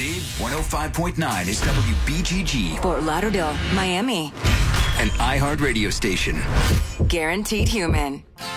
See, 105.9 is WBGG, Fort Lauderdale, Miami. an iHeart radio station. Guaranteed human.